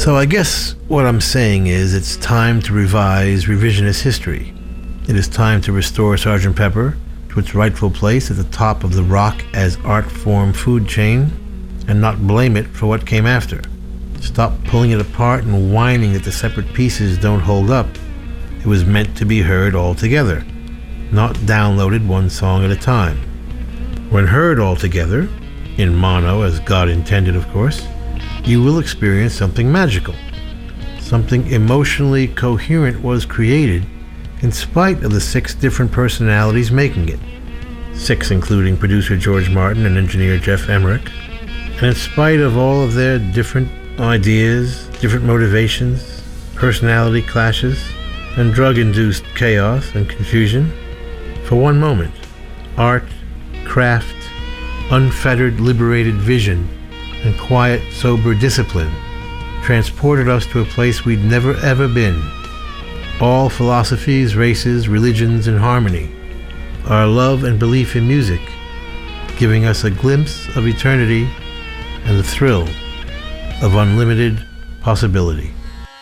So I guess what I'm saying is it's time to revise revisionist history. It is time to restore Sgt. Pepper to its rightful place at the top of the rock as art form food chain, and not blame it for what came after. Stop pulling it apart and whining that the separate pieces don't hold up. It was meant to be heard all together, not downloaded one song at a time. When heard all together, in mono as God intended of course, you will experience something magical. Something emotionally coherent was created in spite of the 6 different personalities making it. 6 including producer George Martin and engineer Jeff Emmerich. And in spite of all of their different ideas, different motivations, personality clashes, and drug-induced chaos and confusion, for one moment, art, craft, unfettered, liberated vision, and quiet, sober discipline transported us to a place we'd never ever been. All philosophies, races, religions in harmony. Our love and belief in music, giving us a glimpse of eternity and the thrill of unlimited possibility.